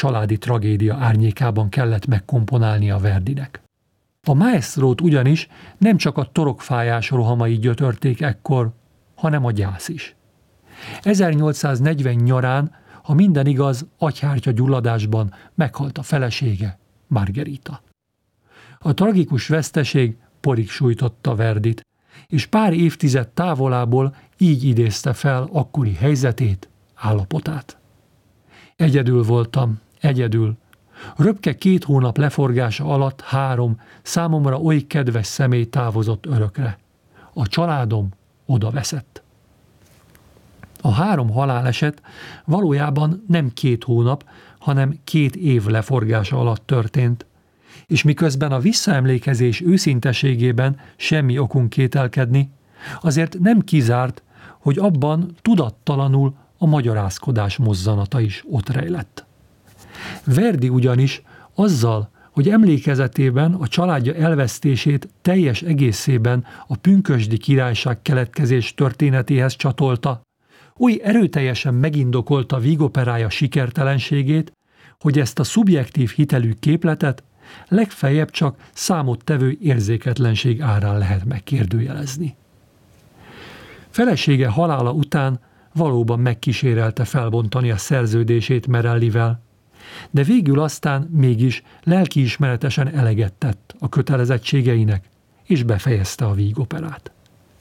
családi tragédia árnyékában kellett megkomponálnia Verdinek. A maestrót ugyanis nem csak a torokfájás rohamai gyötörték ekkor, hanem a gyász is. 1840 nyarán, ha minden igaz, agyhártya gyulladásban meghalt a felesége, Margherita. A tragikus veszteség porig sújtotta Verdit, és pár évtized távolából így idézte fel akkori helyzetét, állapotát. Egyedül voltam, egyedül. Röpke 2 hónap leforgása alatt 3 számomra oly kedves személy távozott örökre. A családom odaveszett. A 3 haláleset valójában nem 2 hónap, hanem 2 év leforgása alatt történt, és miközben a visszaemlékezés őszinteségében semmi okunk kételkedni, azért nem kizárt, hogy abban tudattalanul a magyarázkodás mozzanata is ott rejlett. Verdi ugyanis azzal, hogy emlékezetében a családja elvesztését teljes egészében a pünkösdi királyság keletkezés történetéhez csatolta, oly erőteljesen megindokolta vígoperája sikertelenségét, hogy ezt a szubjektív hitelű képletet legfeljebb csak számottevő érzéketlenség árán lehet megkérdőjelezni. Felesége halála után valóban megkísérelte felbontani a szerződését Merellivel, de végül aztán mégis lelkiismeretesen eleget tett a kötelezettségeinek, és befejezte a vígoperát.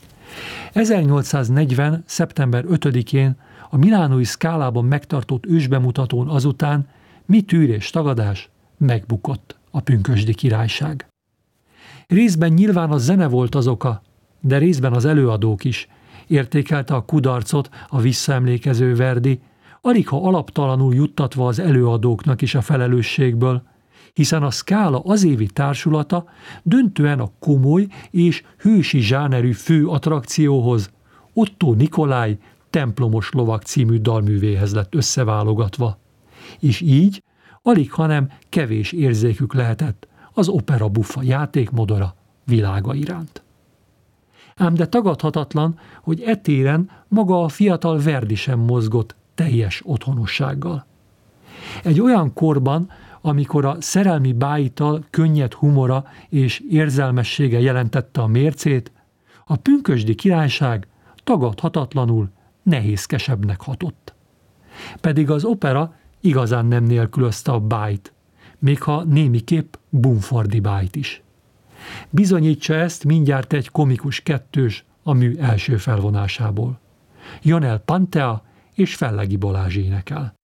1840. szeptember 5-én a milánói Scalában megtartott ősbemutatón azután, mi tűr és tagadás, megbukott a pünkösdi királyság. Részben nyilván a zene volt az oka, de részben az előadók is, értékelte a kudarcot a visszaemlékező Verdi, aligha alaptalanul juttatva az előadóknak is a felelősségből, hiszen a Scala azévi társulata döntően a komoly és hősi zsánerű fő attrakcióhoz, Otto Nikolaj Templomos lovak című dalművéhez lett összeválogatva, és így alighanem kevés érzékük lehetett az opera buffa játékmodora világa iránt. Ám de tagadhatatlan, hogy e téren maga a fiatal Verdi sem mozgott teljes otthonossággal. Egy olyan korban, amikor a szerelmi bájital könnyed humora és érzelmessége jelentette a mércét, a pünkösdi királyság tagadhatatlanul nehézkesebbnek hatott. Pedig az opera igazán nem nélkülözte a bájt, még ha némiképp bumfordi bájt is. Bizonyítsa ezt mindjárt egy komikus kettős a mű első felvonásából. Jonel Pantea és Fellegi Balázs énekel.